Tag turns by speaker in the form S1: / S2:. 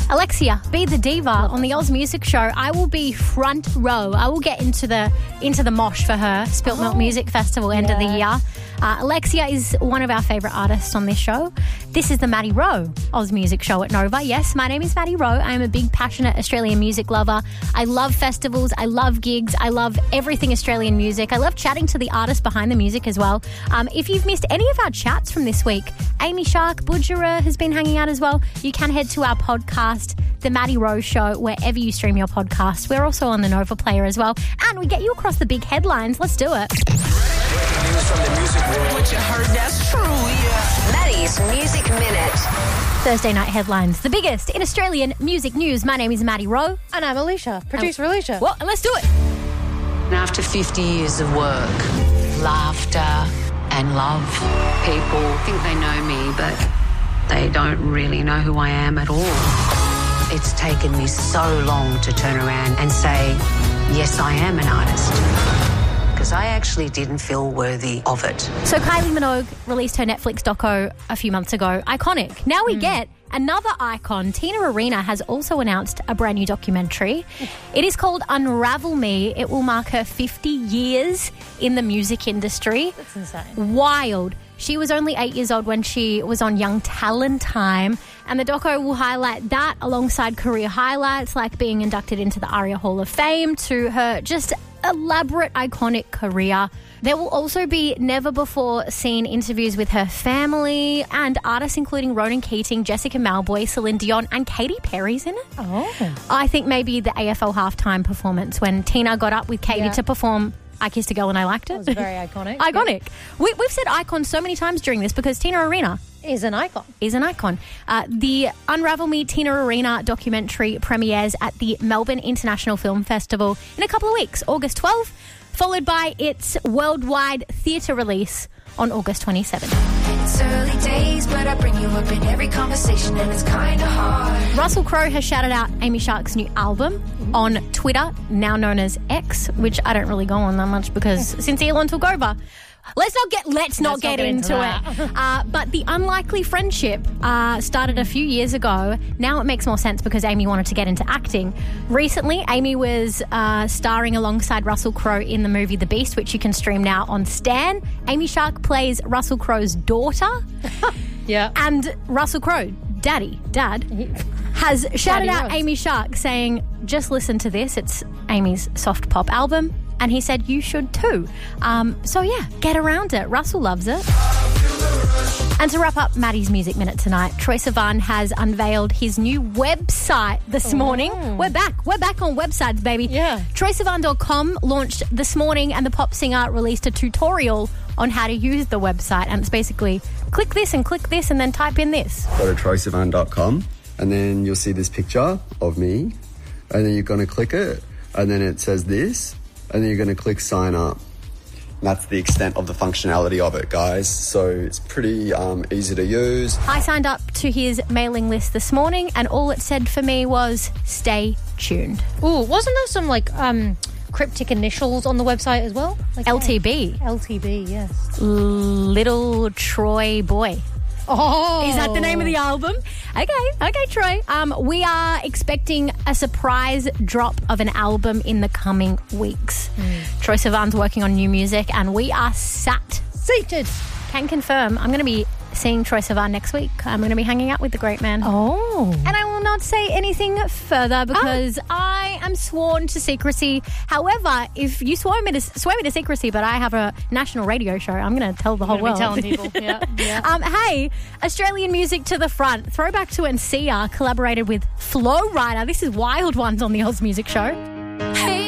S1: Alexia, Be the Diva on the Oz Music Show. I will be front row. I will get into the mosh for her Spilt Milk Music Festival end of the year. Alexia is one of our favourite artists on this show. This is the Maddie Rowe Oz Music Show at Nova. Yes, my name is Maddie Rowe. I am a big, passionate Australian music lover. I love festivals. I love gigs. I love everything Australian music. I love chatting to the artists behind the music as well. If you've missed any of our chats from this week, Amy Shark, Budgera has been hanging out as well. You can head to our podcast, The Maddie Rowe Show, wherever you stream your podcast. We're also on the Nova Player as well. And we get you across the big headlines. Let's do it.
S2: News from the music world. What you heard, that's true, yeah.
S3: Maddie's Music Minute.
S1: Thursday night headlines. The biggest in Australian music news. My name is Maddie Rowe.
S4: And I'm Alicia, producer Alicia.
S1: Well, let's do it.
S5: After 50 years of work, laughter and love, people think they know me, but they don't really know who I am at all. It's taken me so long to turn around and say, yes, I am an artist. Because I actually didn't feel worthy of it.
S1: So Kylie Minogue released her Netflix doco a few months ago. Iconic. Now we get another icon. Tina Arena has also announced a brand new documentary. It is called Unravel Me. It will mark her 50 years in the music industry.
S4: That's insane.
S1: Wild. She was only 8 years old when she was on Young Talent Time, and the doco will highlight that alongside career highlights like being inducted into the ARIA Hall of Fame to her just elaborate, iconic career. There will also be never-before-seen interviews with her family and artists including Ronan Keating, Jessica Mauboy, Celine Dion and Katy Perry's in it.
S4: Oh.
S1: I think maybe the AFL halftime performance when Tina got up with Katy to perform I Kissed a Girl and I Liked It.
S4: It was very iconic.
S1: Iconic. Yeah. We've said icon so many times during this because Tina Arena
S4: is an icon.
S1: The Unravel Me Tina Arena documentary premieres at the Melbourne International Film Festival in a couple of weeks, August 12th, followed by its worldwide theatre release on August 27th.
S6: It's early days, but I bring you up in every conversation and it's kind of hard.
S1: Russell Crowe has shouted out Amy Shark's new album on Twitter, now known as X, which I don't really go on that much because since Elon took over, let's not get into it. But the Unlikely Friendship started a few years ago. Now it makes more sense because Amy wanted to get into acting. Recently, Amy was starring alongside Russell Crowe in the movie The Beast, which you can stream now on Stan. Amy Shark plays Russell Crowe's daughter.
S4: Yeah.
S1: And Russell Crowe, Dad, has shouted out Amy Shark saying, just listen to this. It's Amy's soft pop album. And he said, you should too. So, yeah, get around it. Russell loves it. And to wrap up Maddie's Music Minute tonight, Troye Sivan has unveiled his new website this morning. We're back on websites, baby.
S4: Yeah.
S1: TroyeSivan.com launched this morning and the pop singer released a tutorial on how to use the website. And it's basically click this and then type in this.
S7: Go to TroyeSivan.com and then you'll see this picture of me and then you're going to click it and then it says this. And then you're going to click sign up. And that's the extent of the functionality of it, guys. So it's pretty easy to use.
S1: I signed up to his mailing list this morning and all it said for me was stay tuned.
S4: Ooh, wasn't there some cryptic initials on the website as well?
S1: LTB.
S4: LTB, yes.
S1: Little Troy Boy.
S4: Oh.
S1: Is that the name of the album? Okay, Troy. We are expecting a surprise drop of an album in the coming weeks. Troye Sivan's working on new music and we are seated. Can confirm I'm going to be seeing Troye Sivan next week. I'm going to be hanging out with the great man.
S4: Oh.
S1: And I will not say anything further because I am sworn to secrecy. However, if you swear me to secrecy, but I have a national radio show, I'm going to tell the whole world.
S4: Telling people. Yeah.
S1: Hey, Australian music to the front. Throwback to when Sia collaborated with Flow Rider. This is Wild Ones on the Oz Music Show.